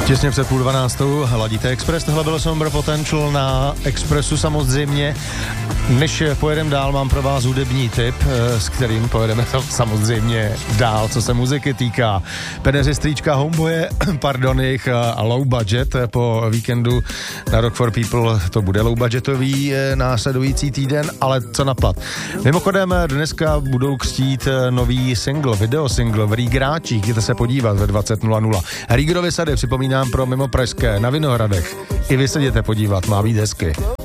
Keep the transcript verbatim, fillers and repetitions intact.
Těsně před půl dvanáctou ladíte Express, tohle byl Somber Potential na Expressu samozřejmě. Než pojedeme dál, mám pro vás hudební tip, s kterým pojedeme samozřejmě dál, co se muziky týká. Peneři strýčka Homeboye, pardon, jejich Low Budget po víkendu na Rock for People, to bude low budgetový následující týden, ale co naplat. Mimochodem, dneska budou křtít nový single, videosingle v Rígráčích, jděte se podívat ve dvacet nula nula. Rígrovy sady, připomínám pro mimo pražské, na Vinohradech. I vy se jděte podívat, má být hezky.